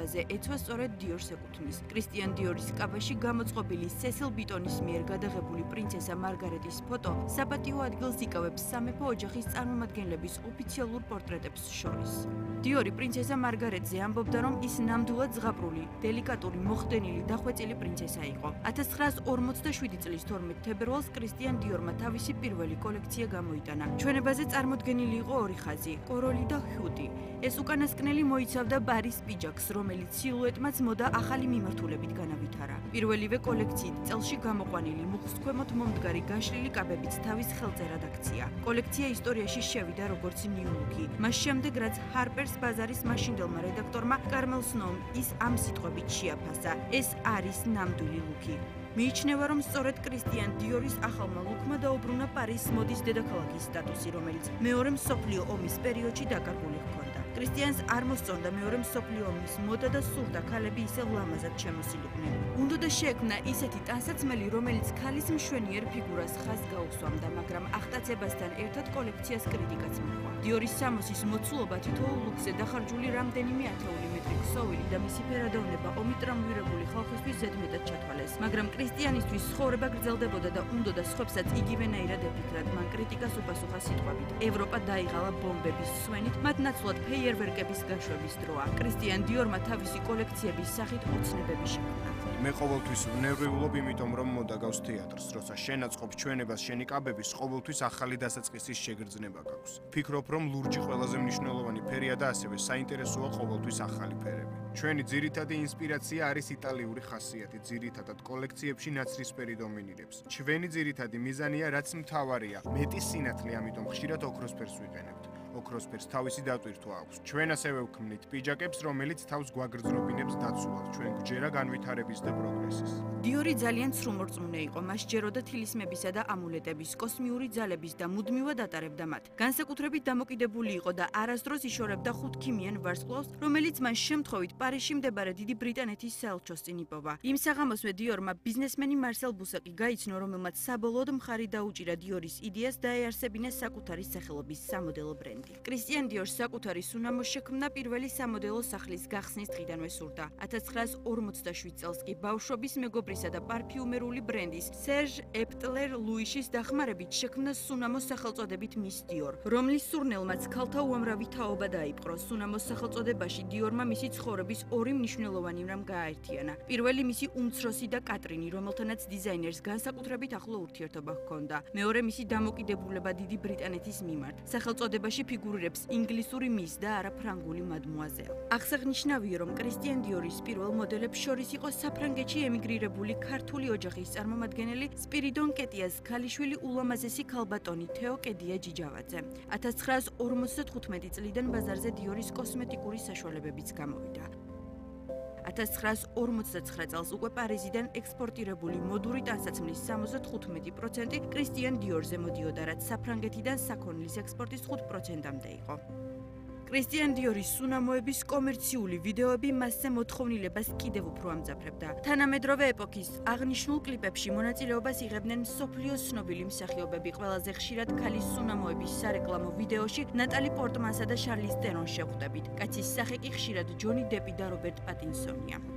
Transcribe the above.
მიღებაზე ეცვა სწორედ დიორს ეკუთვნის. კრისტიან დიორის კაბაში გამოწყობილი სესილ ბიტონის მიერ გადაღებული პრინცესა მარგარეტის ფოტო საპატიო ადგილს იკავებს სამეფო ოჯახის წარმომადგენლების ოფიციალურ პორტრეტებს შორის. დიორი პრინცესა მარგარეტზე ამბობდა, რომ ის ნამდვილად ზღაპრული, დელიკატური, მოხდენილი, დახვეწილი პრინცესა იყო. 1947 წლის 12 თებერვალს კრისტიან დიორმა თავისი პირველი კოლექცია გამოიტანა. ჩვენებაზე წარმოდგენილი იყო ორი ხაზი, კოროლი და ჰიუტი. ეს უკანასკნელი მოიცავდა ბარის პიჯაკს, რომელიც სილუეტმაც მოდა ახალი მიმართულებით განავითარა. პირველივე კოლექციით წელში გამოყვანილი მუხის ქვემოთ მომდგარი გაშლილი კაბებიც თავის ხელზე რედაქცია. კოლექცია ისტორიაში შევიდა როგორც ნიუ ლუკი. მას შემდეგ რაც ჰარპერს ბაზარის მაშინდელმა რედაქტორმა კარმელ სნოუმ ის ამ სიტყვებით შეაფასა. ეს არის ნამდვილი ლუკი. მიიჩნევა, რომ სწორედ კრისტიან დიორის ახალმა ლუკმა დაუბრუნა პარიზის მოდის დედაქალაქის სტატუსი, რომელიც მეორე მსოფლიო ომის პერიოდში დაკარგული ჰქონდა. კრისტიანს არ მოსწონდა მეორე მსოფლიო ომის მოდა და სურდა ქალები ისევ ლამაზად შემოსილიყვნენ. უნდა შეექმნა ისეთი ტანსაცმელი, რომელიც ქალის მშვენიერ ფიგურას ხაზს გაუსვამდა, მაგრამ აღტაცებასთან ერთად კოლექციას კრიტიკაც მიჰყვა. დიორის სამოსის მოცულობა თითოეულ ლუკზე დახარჯული რამდენიმე ათეული მეტრი ქსოვილი და მისი ფერადოვნება ომით ტრავმირებული ხალხისთვის ზედმეტად ჩათვალეს, მაგრამ კრისტიანისთვის ცხოვრება გრძელდებოდა და უნდოდა სხვებსაც იგივენაირად ეფიქრათ. მან კრიტიკას უპასუხა სიტყვებით: ევროპა დაიღალა ბომბების სვენით, მათ ნაცვლად ფეიერვერკების გაშვების დროა. კრისტიან დიორმა თავისი კოლექციების სახით ოცნებები შექმნა. მე ყოველთვის ვნერვიულობ, იმიტომ რომ მოდა გავს თეატრს, როცა შენ აწყობ ჩვენებას შენი კაბების, ყოველთვის ახალი დასაწყისის შეგრძნება გაქვს. ფიქრობ, რომ ლურჯი ყველაზე მნიშვნელოვანი ფერია და ასევე საინტერესოა ყოველთვის ახალი ფერები. ჩვენი ძირითადი ინსპირაცია არის იტალიური ხასიათი, ძირითადად კოლექციებში ნაცრისფერი დომინირებს. ჩვენი ძირითადი მიზანია, რაც მთავარია, მეტი სინათლე, ამიტომ ხშირად ოქროსფერს ვიყენებთ. ოქროსფერს თავისი დატვირთვა აქვს. ჩვენ ასევე ვქმნით პიჯაკებს, რომელიც თავს გვაგრძნობინებს დაცულად, ჩვენ გვჯერა განვითარების და პროგრესის. დიორი ძალიან სრულმორწმუნე იყო, მას ჯეროდა თილისმებისა და ამულეტების, კოსმიური ძალების და მუდმივად ატარებდა მათ. განსაკუთრებით დამოკიდებული იყო და არასდროს იშორებდა ხუთქიმიან ვარსკვლავს, რომელიც მან შემთხვევით პარიზში მდებარე დიდი ბრიტანეთის საელჩოს წინ იპოვა. იმ საღამოსვე დიორმა ბიზნესმენი მარსელ ბუსაკი გაიცნო, რომელმაც საბოლოოდ მხარი დაუჭირა დიორის იდეას დაეარსებინა საკუთარი სახელობის სამოდელო ბრენდი. კრისტიან დიორს საკუთარი სუნამო შექმნა პირველი სამოდელო სახლის გახსნის დღიდანვე სურდა. 1947 წელს კი ბავშვობის მეგობრისა და პარფიუმერული ბრენდის სერჟ ეპტლერ ლუიშის დახმარებით შექმნა სუნამოს სახელწოდებით მის დიორ, რომლის სურნელმაც ქალთა უამრავი თაობა დაიპყრო. სუნამოს სახელწოდებაში დიორმა მისი ცხოვრების ორი მნიშვნელოვანი რამ გააერთიანა. პირველი მისი უმცროსი და კატრინი, რომელთანაც დიზაინერს განსაკუთრებით ახლო ურთიერთობა ჰქონდა. მეორე მისი დამოკიდებულება დიდი ბრიტანეთის მიმართ. სახელწოდებაში ფიგურირებს ინგლისური მის და არა ფრანგული მადმუაზელ. აღსანიშნავია, რომ კრისტიან დიორის პირველ მოდელებს შორის იყო საფრანგეთში ემიგრირებული ქართული ოჯახის წარმომადგენელი სპირიდონ კეტიას ქალიშვილი ულამაზესი ქალბატონი თეო კედია ჯიჯავაძე. 1955 წლიდან ბაზარზე დიორის კოსმეტიკური საშუალებებიც გამოვიდა. 1959 წელს უკვე პარიზიდან ექსპორტირებული მოდური ტანსაცმლის 75% კრისტიან დიორზე მოდიოდა, რაც საფრანგეთიდან საქონლის ექსპორტის 5%-მდე იყო. კრისტიან დიორის სუნამოების კომერციული ვიდეოები მასზე მოთხოვნილებას კიდევ უფრო ამძაფრებდა. თანამედროვე ეპოქის აღნიშნულ კლიპებში მონაწილეობას იღებდნენ მსოფლიოს ცნობილი მსახიობები. ყველაზე ხშირად ქალის სუნამოების სარეკლამო ვიდეოში ნატალი პორტმანსა და შარლიზ ტერონს შევხვდებით. კაცის სახე კი ხშირად ჯონი დეპი და რობერტ პატინსონია.